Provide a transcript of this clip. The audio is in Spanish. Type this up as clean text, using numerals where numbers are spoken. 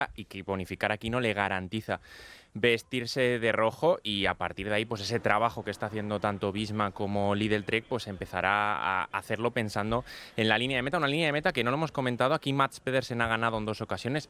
y que bonificar aquí no le garantiza vestirse de rojo, y a partir de ahí, pues ese trabajo que está haciendo tanto Visma como Lidl Trek, pues empezará a hacerlo pensando en la línea de meta, una línea de meta que no lo hemos comentado, aquí Mats Pedersen ha ganado en 2 ocasiones,